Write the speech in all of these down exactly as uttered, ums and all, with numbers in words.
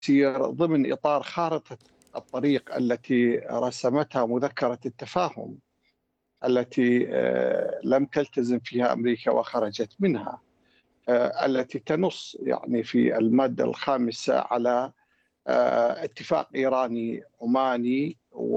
تسير ضمن إطار خارطة الطريق التي رسمتها مذكرة التفاهم التي لم تلتزم فيها أمريكا وخرجت منها، التي تنص يعني في المادة الخامسة على اتفاق إيراني عماني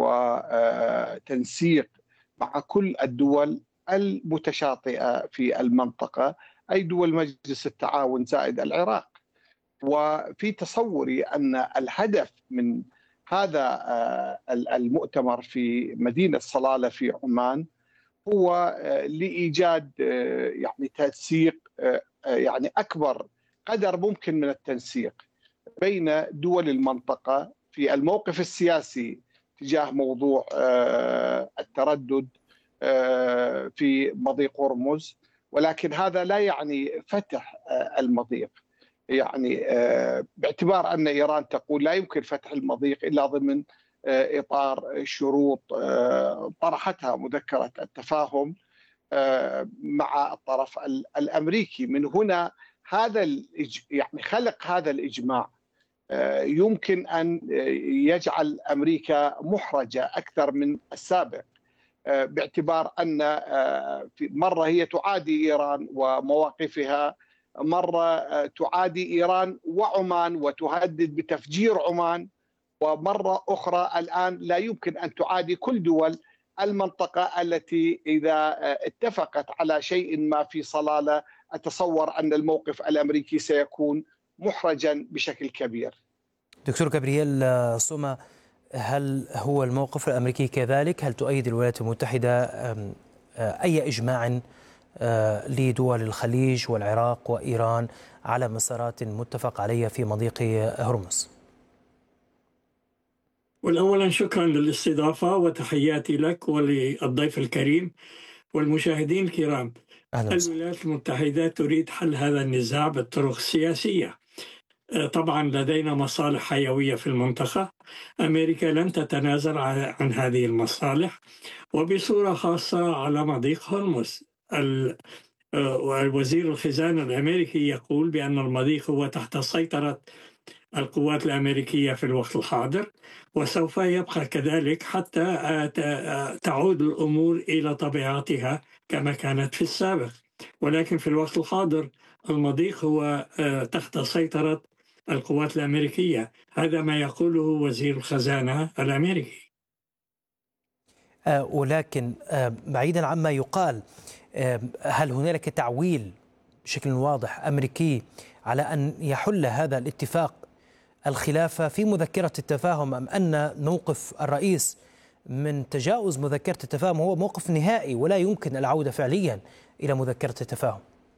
وتنسيق مع كل الدول المتشاطئة في المنطقة، أي دول مجلس التعاون زائد العراق. وفي تصوري أن الهدف من هذا المؤتمر في مدينة صلالة في عمان هو لإيجاد يعني تنسيق يعني أكبر قدر ممكن من التنسيق بين دول المنطقة في الموقف السياسي تجاه موضوع التردد في مضيق هرمز، ولكن هذا لا يعني فتح المضيق، يعني باعتبار أن إيران تقول لا يمكن فتح المضيق إلا ضمن إطار شروط طرحتها مذكرة التفاهم مع الطرف الأمريكي. من هنا هذا يعني خلق هذا الإجماع يمكن أن يجعل أمريكا محرجة أكثر من السابق، باعتبار أن مرة هي تعادي إيران ومواقفها، مرة تعادي إيران وعمان وتهدد بتفجير عمان، ومرة أخرى الآن لا يمكن أن تعادي كل دول المنطقة التي إذا اتفقت على شيء ما في صلالة أتصور أن الموقف الأمريكي سيكون محرجا بشكل كبير. دكتور جابرييل سوما، هل هو الموقف الأمريكي كذلك؟ هل تؤيد الولايات المتحدة أي إجماع لدول الخليج والعراق وإيران على مسارات متفق عليها في مضيق هرمز؟ والأولا شكرا للاستضافة وتحياتي لك وللضيف الكريم والمشاهدين الكرام. الولايات المتحدة تريد حل هذا النزاع بالطرق السياسية. طبعا لدينا مصالح حيوية في المنطقة، أمريكا لن تتنازل عن هذه المصالح، وبصورة خاصة على مضيق هرمز. الوزير الخزانة الأمريكي يقول بأن المضيق هو تحت سيطرة القوات الأمريكية في الوقت الحاضر، وسوف يبقى كذلك حتى تعود الأمور إلى طبيعتها كما كانت في السابق. ولكن في الوقت الحاضر المضيق هو تحت سيطرة القوات الأمريكية، هذا ما يقوله وزير الخزانة الأمريكي. ولكن بعيدا عما يقال، هل هنالك تعويل بشكل واضح أمريكي على أن يحل هذا الاتفاق الخلافة في مذكرة التفاهم، أم أن موقف الرئيس من تجاوز مذكرة التفاهم هو موقف نهائي ولا يمكن العودة فعليا إلى مذكرة التفاهم؟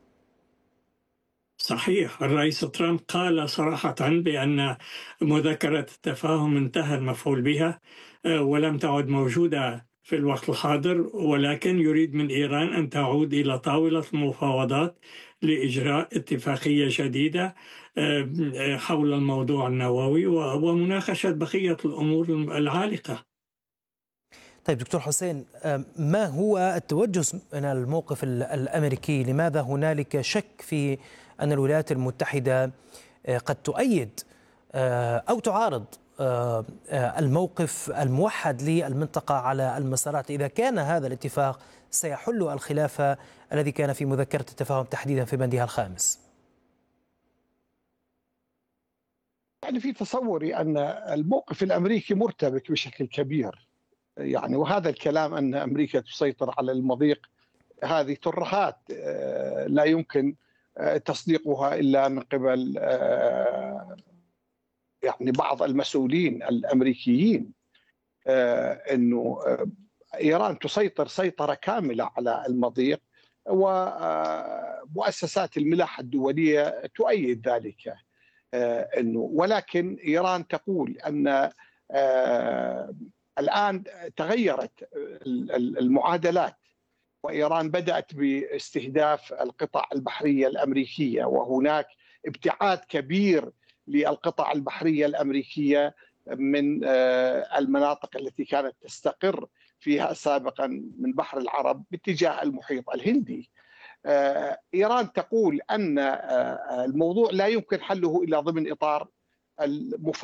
صحيح، الرئيس ترامب قال صراحة بأن مذكرة التفاهم انتهى المفعول بها ولم تعد موجودة في الوقت الحاضر، ولكن يريد من إيران أن تعود إلى طاولة المفاوضات لإجراء اتفاقية جديدة حول الموضوع النووي ومناقشة بقية الأمور العالقة. طيب دكتور حسين، ما هو التوجس من الموقف الأمريكي؟ لماذا هنالك شك في أن الولايات المتحدة قد تؤيد أو تعارض الموقف الموحد للمنطقة على المسارات، إذا كان هذا الاتفاق سيحل الخلاف الذي كان في مذكرة التفاهم تحديدا في بندها الخامس؟ يعني في تصوري أن الموقف الأمريكي مرتبك بشكل كبير، يعني وهذا الكلام أن أمريكا تسيطر على المضيق هذه ترهات لا يمكن تصديقها إلا من قبل يعني بعض المسؤولين الأمريكيين، أنه إيران تسيطر سيطرة كاملة على المضيق، ومؤسسات الملاحة الدولية تؤيد ذلك. أنه ولكن إيران تقول أن الآن تغيرت المعادلات، وإيران بدأت باستهداف القطع البحرية الأمريكية، وهناك ابتعاد كبير للقطع البحرية الأمريكية من المناطق التي كانت تستقر فيها سابقا من بحر العرب باتجاه المحيط الهندي. إيران تقول أن الموضوع لا يمكن حله إلا ضمن إطار المفاوضات